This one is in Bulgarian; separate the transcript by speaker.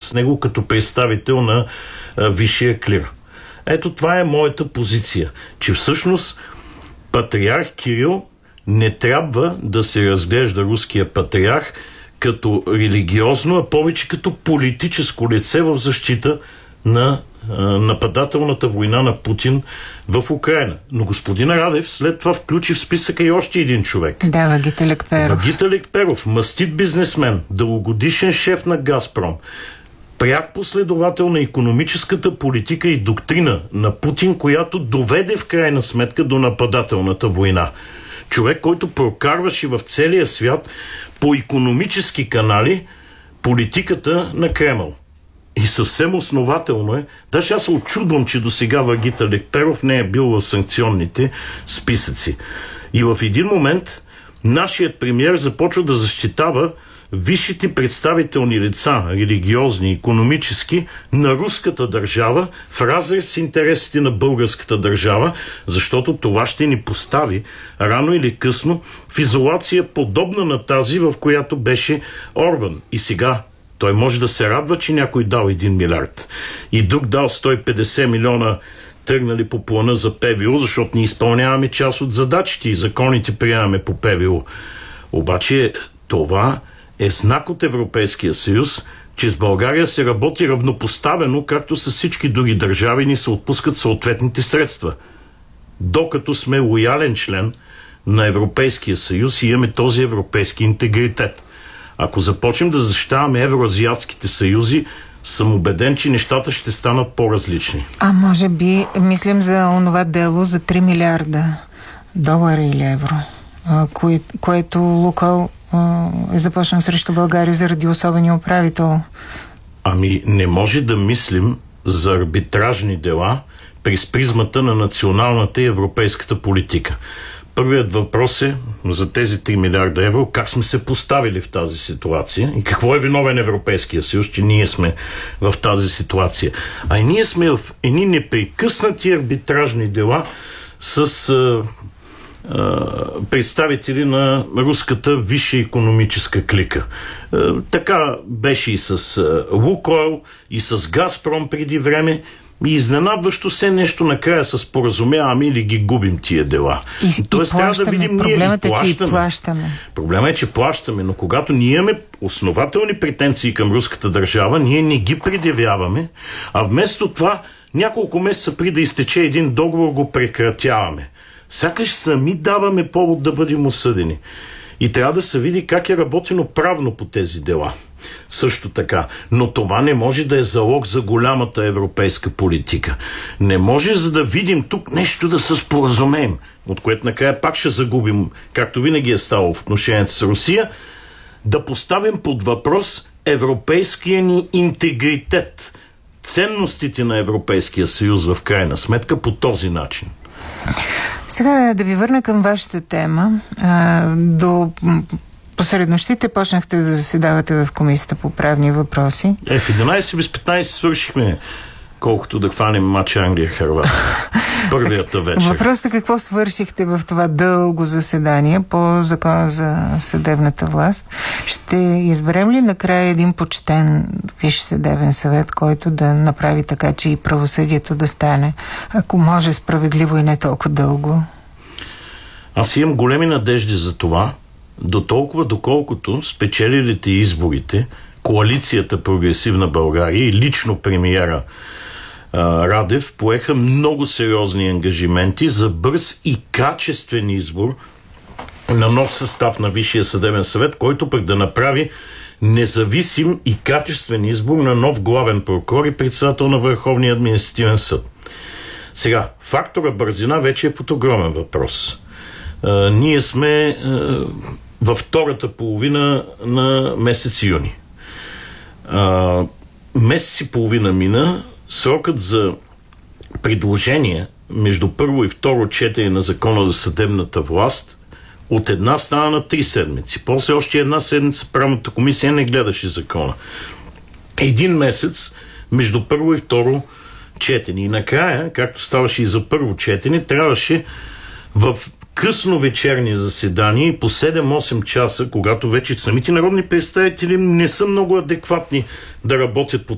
Speaker 1: с него като представител на висшия клир. Ето това е моята позиция, че всъщност патриарх Кирил не трябва да се разглежда руския патриарх като религиозно, а повече като политическо лице в защита на нападателната война на Путин в Украйна. Но господин Радев след това включи в списъка и още един човек.
Speaker 2: Да, Вагита Лекперов.
Speaker 1: Вагита Лекперов, мастит бизнесмен, дългогодишен шеф на Газпром, пряк последовател на икономическата политика и доктрина на Путин, която доведе в крайна сметка до нападателната война. Човек, който прокарваше в целия свят по икономически канали политиката на Кремъл. И съвсем основателно е, даже аз се очудвам, че до сега Вагита Лекперов не е бил в санкционните списъци. И в един момент нашият премиер започва да защитава висшите представителни лица, религиозни, икономически, на руската държава в разрез с интересите на българската държава, защото това ще ни постави рано или късно в изолация подобна на тази, в която беше Орбан. И сега той може да се радва, че някой дал 1 милиард и друг дал 150 милиона тръгнали по плана за ПВО, защото ние изпълняваме част от задачите и законите приемаме по ПВО. Обаче това е знак от Европейския съюз, че с България се работи равнопоставено, както с всички други държави ни се отпускат съответните средства. Докато сме лоялен член на Европейския съюз и имаме този европейски интегритет. Ако започнем да защитаваме евроазиатските съюзи, съм убеден, че нещата ще станат по-различни.
Speaker 2: А може би мислим за онова дело за 3 милиарда долара или евро, което Лукойл е започнал срещу България заради особения управител.
Speaker 1: Ами не може да мислим за арбитражни дела през призмата на националната и европейската политика. Първият въпрос е за тези 3 милиарда евро, как сме се поставили в тази ситуация и какво е виновен Европейския съюз, че ние сме в тази ситуация. А и ние сме в едни непрекъснати арбитражни дела с представители на руската висша икономическа клика. Така беше и с Лукойл, и с Газпром преди време. И изненадващо се нещо накрая се споразумяваме или ги губим тия дела.
Speaker 2: Тоест трябва да видим
Speaker 1: проблемът
Speaker 2: ние и плащаме.
Speaker 1: Проблемът е, че плащаме, но когато ние имаме основателни претенции към руската държава, ние не ги предявяваме, а вместо това няколко месеца преди да изтече един договор го прекратяваме. Сякаш сами даваме повод да бъдем осъдени. И трябва да се види как е работено правно по тези дела. Също така. Но това не може да е залог за голямата европейска политика. Не може, за да видим тук нещо да се споразумеем, от което накрая пак ще загубим, както винаги е ставало в отношенията с Русия, да поставим под въпрос европейския ни интегритет, ценностите на Европейския съюз в крайна сметка по този начин.
Speaker 2: Сега да ви върна към вашата тема. До посред нощите почнахте да заседавате в Комисията по правни въпроси.
Speaker 1: В 11 без 15 свършихме, колкото да хванем матч Англия-Хърватия. Първията вечер.
Speaker 2: Въпросът е какво свършихте в това дълго заседание по закона за съдебната власт. Ще изберем ли накрая един почтен Висш съдебен съвет, който да направи така, че и правосъдието да стане, ако може, справедливо и не толкова дълго?
Speaker 1: Аз имам големи надежди за това, до толкова доколкото спечелилите изборите, коалицията Прогресивна България и лично премиера Радев поеха много сериозни ангажименти за бърз и качествен избор на нов състав на Висшия съдебен съвет, който пък да направи независим и качествен избор на нов главен прокурор и председател на Върховния административен съд. Сега, фактора бързина вече е под огромен въпрос. Ние сме във втората половина на месец юни. Месец и половина мина, срокът за предложение между първо и второ четене на закона за съдебната власт от една стана на 3 седмици. После още една седмица правната комисия не гледаше закона. 1 месец между първо и второ четене. И накрая, както ставаше и за първо четене, трябваше в късно вечерни заседания и по 7-8 часа, когато вече самите народни представители не са много адекватни да работят по